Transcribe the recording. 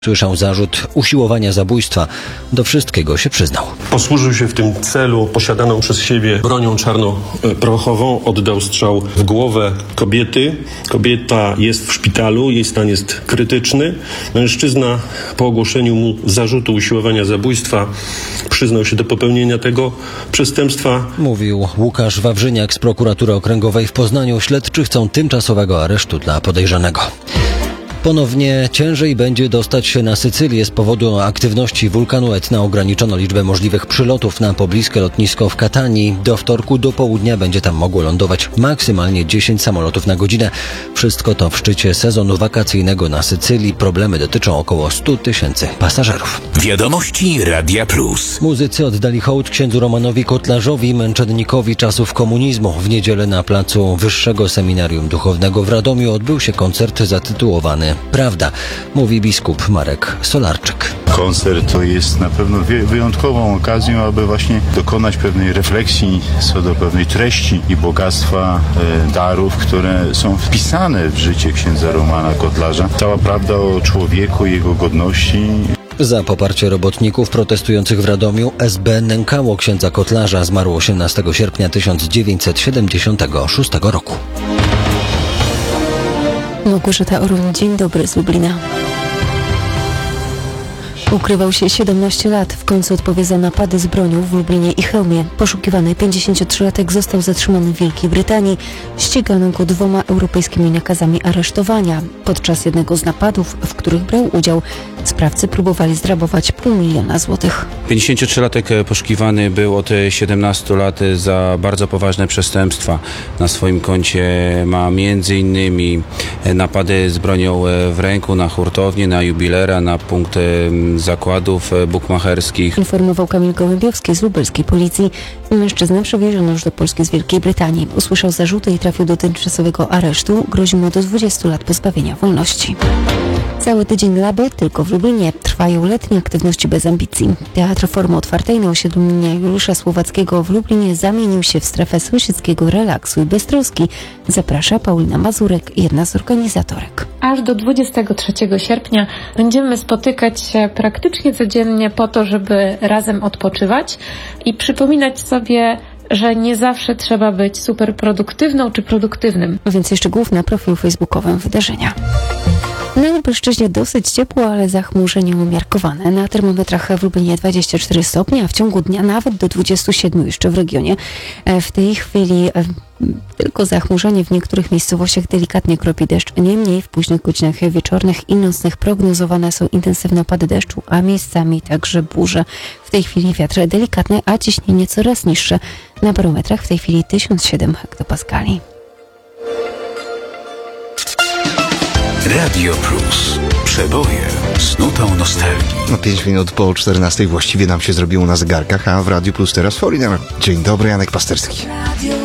Słyszał zarzut usiłowania zabójstwa. Do wszystkiego się przyznał. Posłużył się w tym celu posiadaną przez siebie bronią czarnoprochową. Oddał strzał w głowę kobiety. Kobieta jest w szpitalu, jej stan jest krytyczny. Mężczyzna po ogłoszeniu mu zarzutu usiłowania zabójstwa przyznał się do popełnienia tego przestępstwa. Mówił Łukasz Wawrzyniak z prokuratury okręgowej w Poznaniu. Śledczy chcą tymczasowego aresztu dla podejrzanego. Ponownie ciężej będzie dostać się na Sycylię. Z powodu aktywności wulkanu Etna ograniczono liczbę możliwych przylotów na pobliskie lotnisko w Katanii. Do wtorku do południa będzie tam mogło lądować maksymalnie 10 samolotów na godzinę. Wszystko to w szczycie sezonu wakacyjnego na Sycylii. Problemy dotyczą około 100 000 pasażerów. Wiadomości Radia Plus. Muzycy oddali hołd księdzu Romanowi Kotlarzowi, męczennikowi czasów komunizmu. W niedzielę na placu Wyższego Seminarium Duchownego w Radomiu odbył się koncert zatytułowany Prawda, mówi biskup Marek Solarczyk. Koncert to jest na pewno wyjątkową okazją, aby właśnie dokonać pewnej refleksji co do pewnej treści i bogactwa darów, które są wpisane w życie księdza Romana Kotlarza. Cała prawda o człowieku i jego godności. Za poparcie robotników protestujących w Radomiu SB nękało księdza Kotlarza. Zmarł 18 sierpnia 1976 roku. Małgorzata Orun, dzień dobry z Lublina. Ukrywał się 17 lat. W końcu odpowie za napady z bronią w Lublinie i Chełmie. Poszukiwany 53-latek został zatrzymany w Wielkiej Brytanii. Ścigano go 2 europejskimi nakazami aresztowania. Podczas jednego z napadów, w których brał udział, sprawcy próbowali zrabować $500 000 złotych. 53-latek poszukiwany był od 17 lat za bardzo poważne przestępstwa. Na swoim koncie ma m.in. napady z bronią w ręku na hurtownię, na jubilera, na punkt zakładów bukmacherskich. Informował Kamil Gołębiowski z lubelskiej policji. Mężczyznę przewieziono już do Polski z Wielkiej Brytanii. Usłyszał zarzuty i trafił do tymczasowego aresztu. Grozi mu do 20 lat pozbawienia wolności. Cały tydzień Laby tylko w Lublinie. Trwają letnie aktywności bez ambicji. Teatr Formy Otwartej na osiedlu imienia Juliusza Słowackiego w Lublinie zamienił się w strefę sąsiedzkiego relaksu i beztroski. Zaprasza Paulina Mazurek, jedna z organizatorek. Aż do 23 sierpnia będziemy spotykać się praktycznie codziennie po to, żeby razem odpoczywać i przypominać sobie, że nie zawsze trzeba być super produktywną czy produktywnym. Więcej szczegółów na profilu facebookowym wydarzenia. Na Lubelszczyźnie dosyć ciepło, ale zachmurzenie umiarkowane. Na termometrach w Lublinie 24 stopnie, a w ciągu dnia nawet do 27 jeszcze w regionie. W tej chwili tylko zachmurzenie, w niektórych miejscowościach delikatnie kropi deszcz. Niemniej w późnych godzinach wieczornych i nocnych prognozowane są intensywne opady deszczu, a miejscami także burze. W tej chwili wiatr delikatny, a ciśnienie coraz niższe. Na barometrach w tej chwili 1007 hektopaskali. Radio Plus. Przeboje z nutą nostalgii. 5 minut po 14 właściwie nam się zrobiło na zegarkach, a w Radiu Plus teraz Foreigner. Dzień dobry, Janek Pasterski.